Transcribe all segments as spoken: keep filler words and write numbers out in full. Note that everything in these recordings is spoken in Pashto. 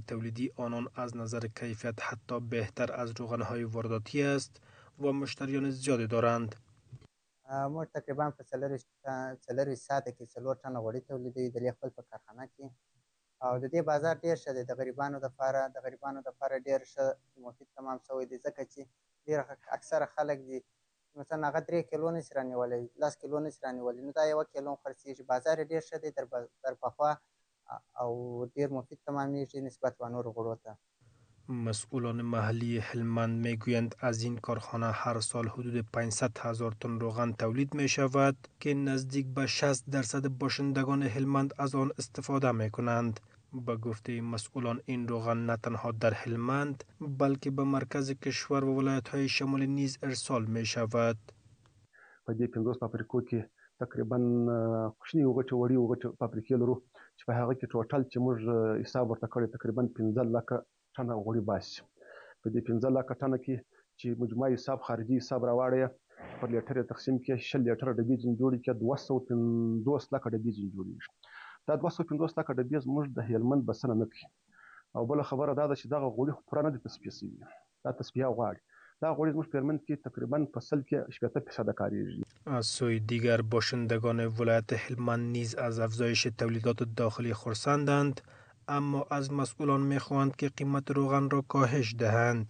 تولیدی آنان از نظر کیفیت حتی بهتر از روغنهای وارداتی است و مشتریان زیادی دارند. موږ تقریبا په څلرویشت ساعته کې څلور ټنه غوړي تولیدوي د خپل په کارخانه کې، او د دې بازار ډېر ښه دی. د غریبانو دپاره د غریبانو دپاره ډېر ښه مفید تمام شوی دی، ځکه چې ډېر اکثره خلک دي مثلا هغه درې کیلو نشي رانیولی، لس کیلو نشي رانیولی، نو دا یوه کیلو هم خرڅېږي. بازار یې ډېر ښه دی در پخوا او ډېر مفید تمامیږي نسبت به نورو غوړو ته. مسئولان محلی هلمند میگویند از این کارخانه هر سال حدود پانصد هزار تن روغن تولید می شود که نزدیک به شصت درصد باشندگان هلمند از آن استفاده می کنند. به گفته مسئولان این روغن نه تنها در هلمند بلکه به مرکز کشور و ولایت های شمالی نیز ارسال می شود. په دې پنځوس فابریکو کې تقریبا کوچني وغټ وړي وغټ فابریکې لرو چې په هغه کې ټوټل چې موږ حساب ورته کړی تقریبا پنځه لکه ټنه غوړي باسي. په دې پنځه لکه ټنه کې چې مجموعي حساب خارجي حساب راواړی پر لیټر یې تقسیم کړي شل لیټره ډبې ځینې جوړې کړي دوه سوه پنځوس لکه ډبې ځینې جوړېږي. دا دوه سوه پنځوس لکه ډبې زموږ د هلمند بسنه نه کوي. او بله خبره دا ده چې دغه غوړي پوره نه دي تصفیه شوي، دا تصفیه غواړي. دا غوړي زموږ په هلمند کې تقریبا په سل کې شپېته فیصده کاریږي. از سوی دیگر باشندگان ولایت هلمند نیز از افزایش تولیدات داخلی خرسندند، اما از مسئولان میخواهند که قیمت روغن را کاهش دهند.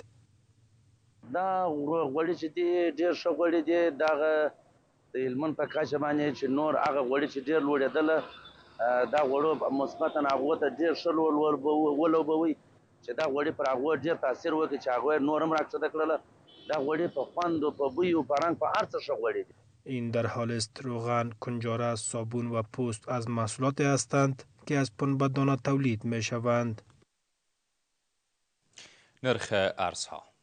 دا غوړي چې دي ډېر ښه غوړي دي، دغه د هلمند په کچه باندې چې نور هغه غوړي چې ډېر لوړېدله دا غوړو مثبتا هغو ته ډېر ښه ولوبوي چې دا غوړي پر هغو ډېر تاثیر وکړي چې هغوی نور هم راکښته کړله. دا غوړي په خوند و په بوی و په رنګ په هر څه ښه غوړي دي. این در حال است روغن، کنجاره، صابون و پوست از محصولات هستند که از پنبه دانه تولید می شوند. نرخ ارزها